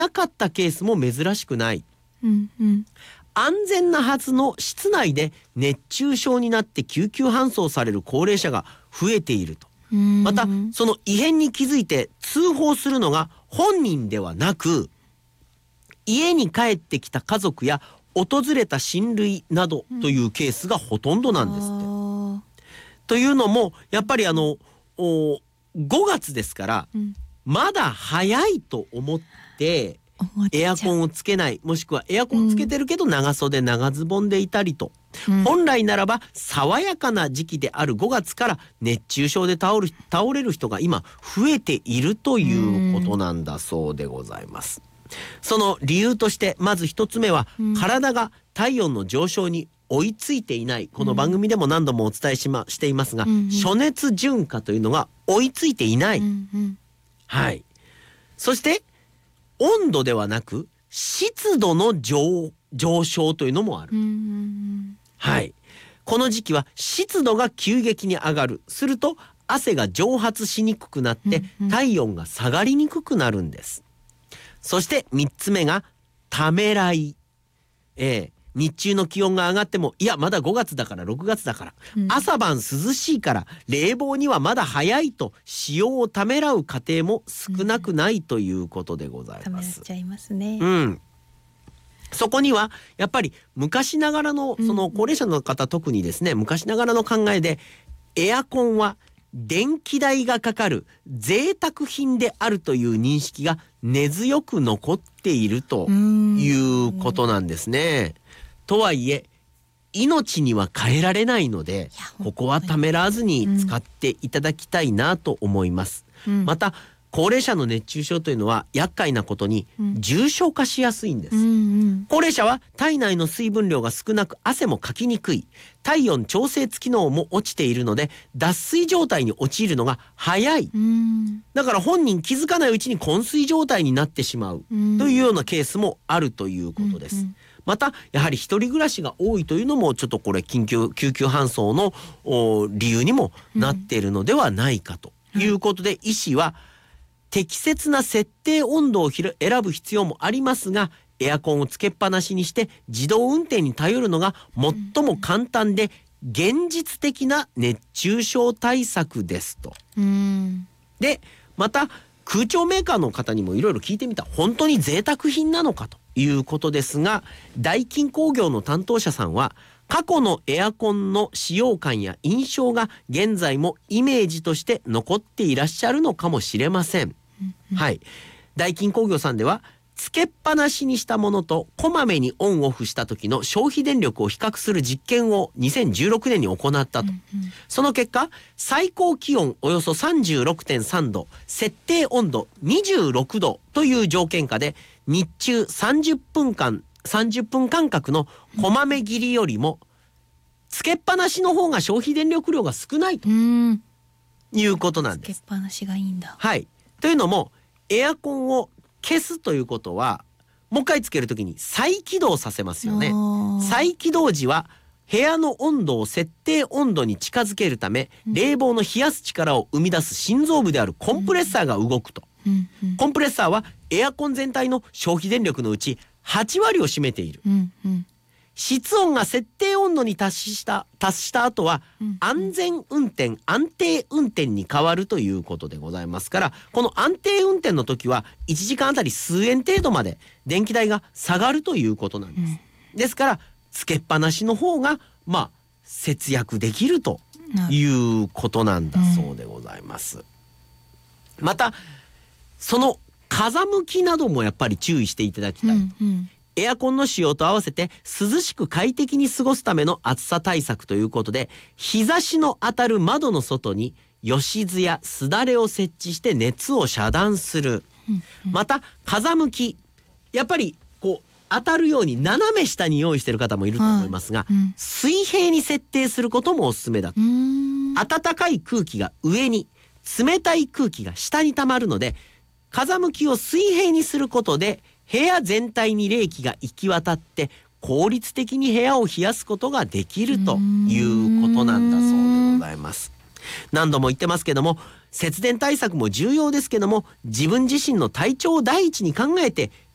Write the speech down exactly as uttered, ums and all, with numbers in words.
かったケースも珍しくない、 うんうん、 安全なはずの室内で熱中症になって救急搬送される高齢者が増えていると。またその異変に気づいて通報するのが本人ではなく、家に帰ってきた家族や訪れた親類などというケースがほとんどなんですって、うん、というのもやっぱりあのごがつですから、うん、まだ早いと思ってエアコンをつけない、もしくはエアコンつけてるけど長袖長ズボンでいたりと、うん、本来ならば爽やかな時期であるごがつから熱中症で倒る、倒れる人が今増えているということなんだそうでございます。その理由としてまず一つ目は、うん、体が体温の上昇に追いついていない、この番組でも何度もお伝えし、ま、していますが、うんうん、暑熱順化というのが追いついていない、うんうん、はい。そして温度ではなく湿度の 上, 上昇というのもある、うんうん、はい。この時期は湿度が急激に上がる、すると汗が蒸発しにくくなって体温が下がりにくくなるんです。そしてみっつめがためらい、えー、日中の気温が上がってもいやまだごがつだからろくがつだから、うん、朝晩涼しいから冷房にはまだ早いと使用をためらう家庭も少なくないということでございます。ためらっちゃいますね、 うん、そこにはやっぱり昔ながらのその高齢者の方、特にですね昔ながらの考えでエアコンは電気代がかかる贅沢品であるという認識が根強く残っているということなんですね。とはいえ命には変えられないのでここはためらわずに使っていただきたいなと思います、うん、また高齢者の熱中症というのは厄介なことに重症化しやすいんです、うんうん、高齢者は体内の水分量が少なく汗もかきにくい、体温調節機能も落ちているので脱水状態に陥るのが早い、うん、だから本人気づかないうちに昏睡状態になってしまうというようなケースもあるということです、うんうん、またやはり一人暮らしが多いというのもちょっとこれ緊急救急搬送の理由にもなっているのではないかということで、うん、医師は適切な設定温度を選ぶ必要もありますが、エアコンをつけっぱなしにして自動運転に頼るのが最も簡単で現実的な熱中症対策ですと、うん、でまた空調メーカーの方にもいろいろ聞いてみた、本当に贅沢品なのかということですが、ダイキン工業の担当者さんは過去のエアコンの使用感や印象が現在もイメージとして残っていらっしゃるのかもしれません、うんうん、はい。ダイキン工業さんではつけっぱなしにしたものとこまめにオンオフした時の消費電力を比較する実験をにせんじゅうろくねんに行ったと、うんうん、その結果最高気温およそ さんじゅうろくてんさんど、設定温度にじゅうろくどという条件下で日中さんじゅっぷんかんさんじゅっぷん間隔のこまめ切りよりもつけっぱなしの方が消費電力量が少ないということなんです。 つけっぱなしがいいんだ。 はい。というのもエアコンを消すということはもう一回つけるときに再起動させますよね。再起動時は部屋の温度を設定温度に近づけるため、うん、冷房の冷やす力を生み出す心臓部であるコンプレッサーが動くと、うんうん、コンプレッサーはエアコン全体の消費電力のうちはちわりを占めている、うんうん、室温が設定温度に達した達した後は安全運転、安定運転に変わるということでございますから、この安定運転の時はいちじかんあたり数円程度まで電気代が下がるということなんです、うん、ですからつけっぱなしの方がまあ節約できるということなんだそうでございます、うん、またその風向きなどもやっぱり注意していただきたいと、うんうん、エアコンの使用と合わせて涼しく快適に過ごすための暑さ対策ということで、日差しの当たる窓の外によしずやすだれを設置して熱を遮断する、うんうん、また風向きやっぱりこう当たるように斜め下に用意している方もいると思いますが、うん、水平に設定することもおすすめだと。暖かい空気が上に冷たい空気が下に溜まるので、風向きを水平にすることで部屋全体に冷気が行き渡って効率的に部屋を冷やすことができるということなんだそうでございます。何度も言ってますけども、節電対策も重要ですけども、自分自身の体調を第一に考えて